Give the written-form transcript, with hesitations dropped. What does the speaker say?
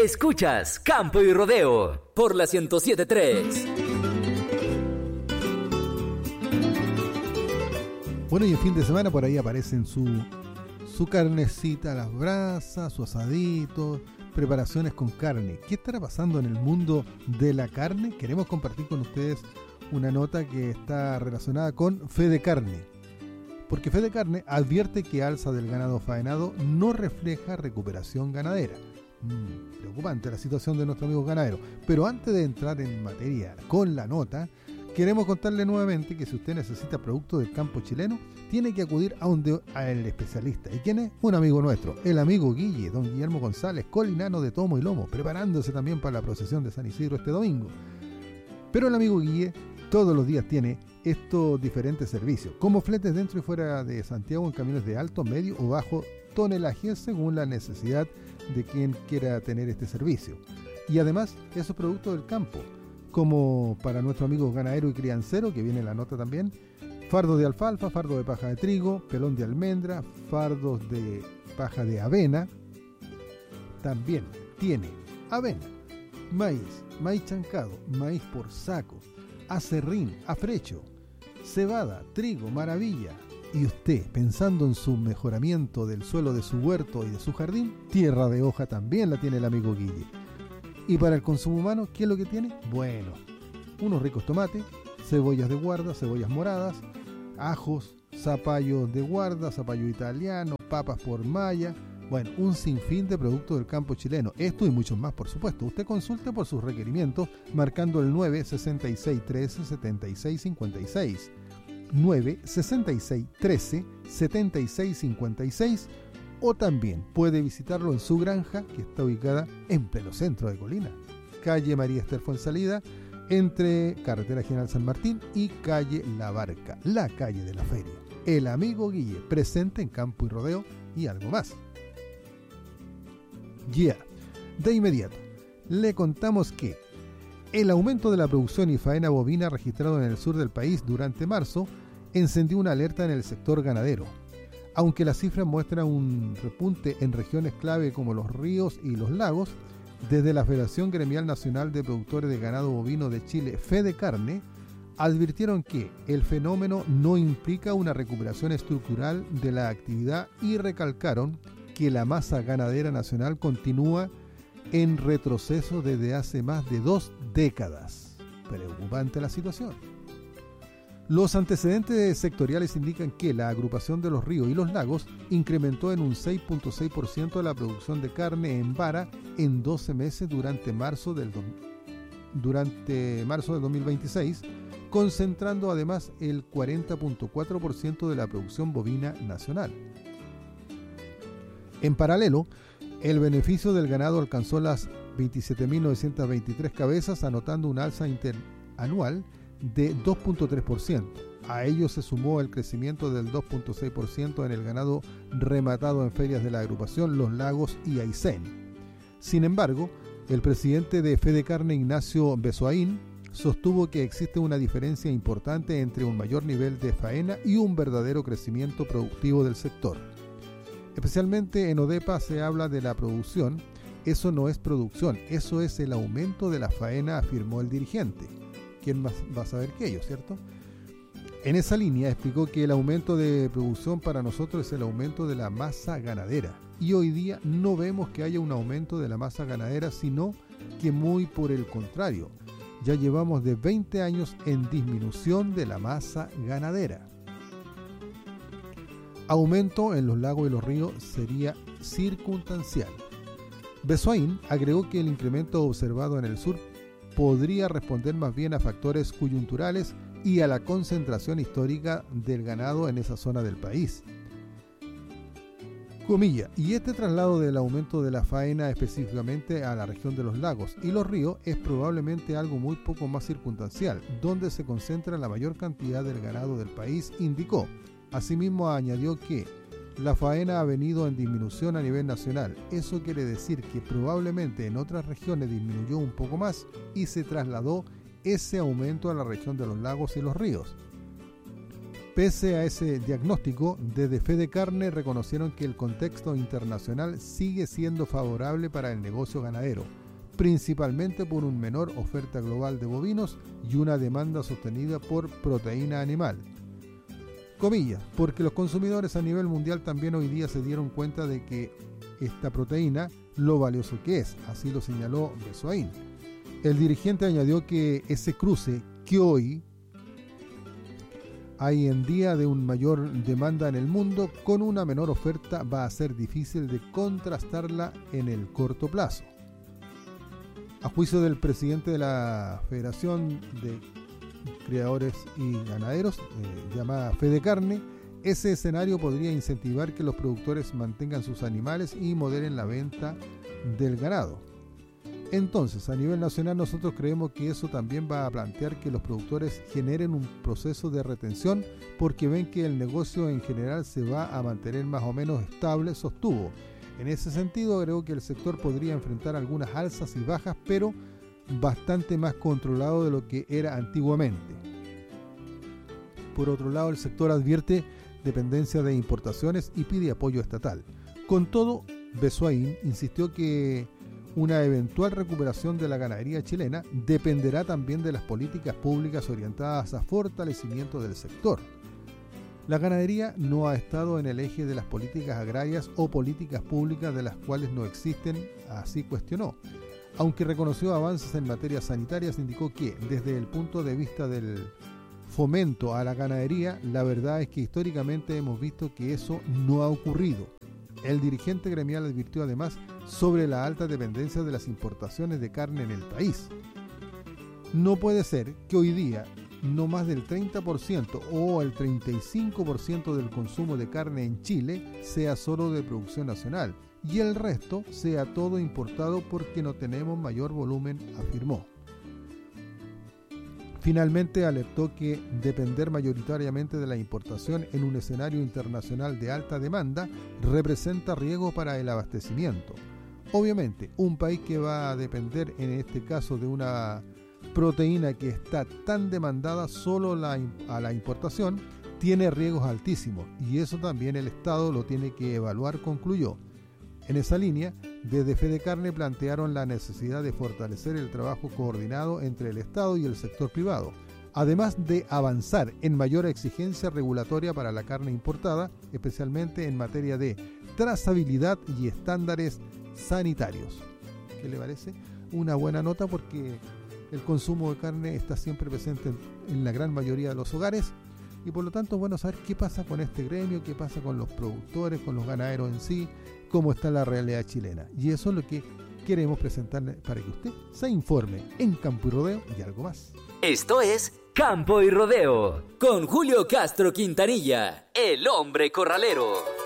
Escuchas Campo y Rodeo por la 107.3. Bueno, y el fin de semana por ahí aparecen su carnecita a las brasas, su asadito, preparaciones con carne. ¿Qué estará pasando en el mundo de la carne? Queremos compartir con ustedes una nota que está relacionada con Fede Carne. Porque Fede Carne advierte que alza del ganado faenado no refleja recuperación ganadera. Preocupante la situación de nuestro amigo ganadero. Pero antes de entrar en materia con la nota, queremos contarle nuevamente que si usted necesita productos del campo chileno, tiene que acudir al especialista. ¿Y quién es? Un amigo nuestro, el amigo Guille, don Guillermo González, colinano de tomo y lomo, preparándose también para la procesión de San Isidro este domingo. Pero el amigo Guille todos los días tiene estos diferentes servicios, como fletes dentro y fuera de Santiago en camiones de alto, medio o bajo tonelaje, según la necesidad de quien quiera tener este servicio. Y además, esos productos del campo, como para nuestro amigo ganadero y criancero, que viene en la nota también, fardo de alfalfa, fardo de paja de trigo, pelón de almendra, fardos de paja de avena. También tiene avena, maíz chancado, maíz por saco, acerrín, afrecho, cebada, trigo, maravilla. Y usted, pensando en su mejoramiento del suelo de su huerto y de su jardín, tierra de hoja también la tiene el amigo Guille. Y para el consumo humano, ¿qué es lo que tiene? Bueno, unos ricos tomates, cebollas de guarda, cebollas moradas, ajos, zapallo de guarda, zapallo italiano, papas por malla. Bueno, un sinfín de productos del campo chileno. Esto y muchos más, por supuesto. Usted consulte por sus requerimientos marcando el 966 13 76 56. 966 13 76 56, o también puede visitarlo en su granja, que está ubicada en pleno centro de Colina, calle María Esther Fuensalida, entre Carretera General San Martín y calle La Barca, la calle de la feria. El amigo Guille, presente en Campo y Rodeo y algo más. De inmediato, le contamos que el aumento de la producción y faena bovina registrado en el sur del país durante marzo encendió una alerta en el sector ganadero. Aunque las cifras muestran un repunte en regiones clave como los ríos y los lagos, desde la Federación Gremial Nacional de Productores de Ganado Bovino de Chile, Fede Carne, advirtieron que el fenómeno no implica una recuperación estructural de la actividad y recalcaron que la masa ganadera nacional continúa en retroceso desde hace más de 2 décadas. Preocupante la situación. Los antecedentes sectoriales indican que la agrupación de los ríos y los lagos incrementó en un 6.6% la producción de carne en vara en 12 meses durante marzo del 2026, concentrando además el 40.4% de la producción bovina nacional. En paralelo, el beneficio del ganado alcanzó las 27.923 cabezas, anotando un alza interanual de 2.3%. A ello se sumó el crecimiento del 2.6% en el ganado rematado en ferias de la agrupación Los Lagos y Aysén. Sin embargo, el presidente de Fede Carne, Ignacio Besoaín, sostuvo que existe una diferencia importante entre un mayor nivel de faena y un verdadero crecimiento productivo del sector. Especialmente en ODEPA se habla de la producción. Eso no es producción, eso es el aumento de la faena, afirmó el dirigente. ¿Quién más va a saber que ellos, cierto? En esa línea explicó que el aumento de producción para nosotros es el aumento de la masa ganadera. Y hoy día no vemos que haya un aumento de la masa ganadera, sino que muy por el contrario. Ya llevamos de 20 años en disminución de la masa ganadera. Aumento en los lagos y los ríos sería circunstancial. Besoaín agregó que el incremento observado en el sur podría responder más bien a factores coyunturales y a la concentración histórica del ganado en esa zona del país. Comilla, y este traslado del aumento de la faena específicamente a la región de los lagos y los ríos es probablemente algo muy poco más circunstancial, donde se concentra la mayor cantidad del ganado del país, indicó. Asimismo añadió que la faena ha venido en disminución a nivel nacional. Eso quiere decir que probablemente en otras regiones disminuyó un poco más y se trasladó ese aumento a la región de los lagos y los ríos. Pese a ese diagnóstico, desde Fede Carne reconocieron que el contexto internacional sigue siendo favorable para el negocio ganadero, principalmente por una menor oferta global de bovinos y una demanda sostenida por proteína animal. Comillas, porque los consumidores a nivel mundial también hoy día se dieron cuenta de que esta proteína, lo valioso que es, así lo señaló Besoain. El dirigente añadió que ese cruce que hoy hay en día de una mayor demanda en el mundo con una menor oferta va a ser difícil de contrastarla en el corto plazo. A juicio del presidente de la Federación de Criadores y Ganaderos, llamada Fede Carne, ese escenario podría incentivar que los productores mantengan sus animales y moderen la venta del ganado. Entonces, a nivel nacional nosotros creemos que eso también va a plantear que los productores generen un proceso de retención porque ven que el negocio en general se va a mantener más o menos estable, sostuvo. En ese sentido, creo que el sector podría enfrentar algunas alzas y bajas, pero bastante más controlado de lo que era antiguamente. Por otro lado, el sector advierte dependencia de importaciones y pide apoyo estatal. Con todo, Besoain insistió que una eventual recuperación de la ganadería chilena dependerá también de las políticas públicas orientadas a fortalecimiento del sector. La ganadería no ha estado en el eje de las políticas agrarias o políticas públicas de las cuales no existen, así cuestionó. Aunque reconoció avances en materias sanitarias, indicó que, desde el punto de vista del fomento a la ganadería, la verdad es que históricamente hemos visto que eso no ha ocurrido. El dirigente gremial advirtió además sobre la alta dependencia de las importaciones de carne en el país. No puede ser que hoy día no más del 30% o el 35% del consumo de carne en Chile sea solo de producción nacional y el resto sea todo importado porque no tenemos mayor volumen, afirmó. Finalmente alertó que depender mayoritariamente de la importación en un escenario internacional de alta demanda representa riesgo para el abastecimiento. Obviamente, un país que va a depender en este caso de una proteína que está tan demandada solo a la importación, tiene riesgos altísimos y eso también el Estado lo tiene que evaluar, concluyó. En esa línea, desde Fede Carne plantearon la necesidad de fortalecer el trabajo coordinado entre el Estado y el sector privado, además de avanzar en mayor exigencia regulatoria para la carne importada, especialmente en materia de trazabilidad y estándares sanitarios. ¿Qué le parece? Una buena nota porque el consumo de carne está siempre presente en la gran mayoría de los hogares y por lo tanto es bueno saber qué pasa con este gremio, qué pasa con los productores, con los ganaderos en sí, cómo está la realidad chilena. Y eso es lo que queremos presentarle para que usted se informe en Campo y Rodeo y algo más. Esto es Campo y Rodeo con Julio Castro Quintanilla, el hombre corralero.